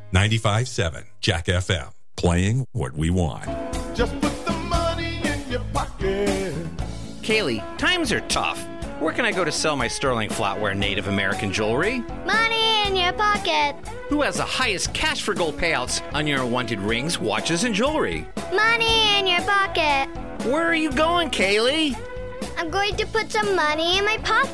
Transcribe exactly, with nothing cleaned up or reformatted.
ninety-five point seven Jack F M, playing what we want. Just put the money in your pocket. Kaylee, times are tough. Where can I go to sell my sterling flatware Native American jewelry? Money in your pocket. Who has the highest cash for gold payouts on your unwanted rings, watches, and jewelry? Money in your pocket. Where are you going, Kaylee? I'm going to put some money in my pocket.